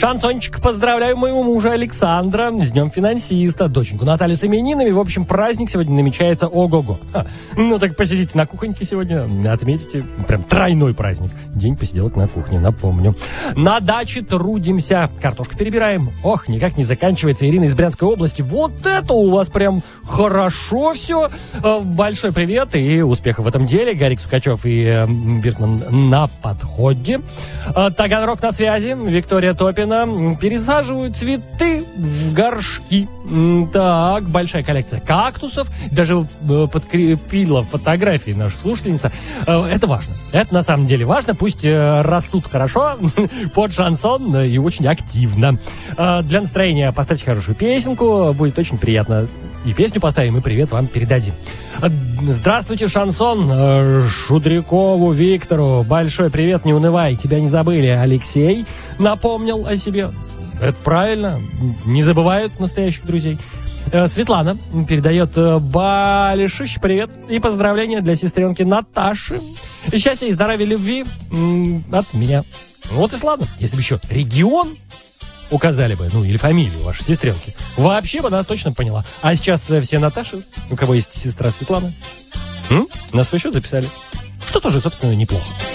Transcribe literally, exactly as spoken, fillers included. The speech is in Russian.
Шансончик, поздравляю моего мужа Александра с днем финансиста, доченьку Наталью с именинами. В общем, праздник сегодня намечается ого-го. Ха. Ну так посидите на кухоньке сегодня, отметите. Прям тройной праздник. День посиделок на кухне, напомню. На даче трудимся, картошку перебираем. Ох, никак не заканчивается. Ирина из Брянской области. Вот это у вас прям хорошо все. Большой привет и успехов в этом деле. Гарик Сукачев и Биртман на подходе. Таганрог на связи. Виктория Топина. Пересаживают цветы в горшки. Так, большая коллекция кактусов. Даже подкрепила фотографии наша слушательница. Это важно. Это на самом деле важно. Пусть растут хорошо, под шансон и очень активно. Для настроения поставьте хорошую песенку. Будет очень приятно. И песню поставим, и привет вам передадим. Здравствуйте, шансон. Шудрякову Виктору большой привет, не унывай, тебя не забыли. Алексей напомнил о себе. Это правильно, не забывают настоящих друзей. Светлана передает большущий привет и поздравления для сестренки Наташи. Счастья и здоровья, любви от меня. Вот и славно. Если бы еще регион указали бы, ну, или фамилию вашей сестренки, вообще бы она точно поняла. А сейчас все Наташи, у кого есть сестра Светлана, м? на свой счет записали. Что тоже, собственно, неплохо.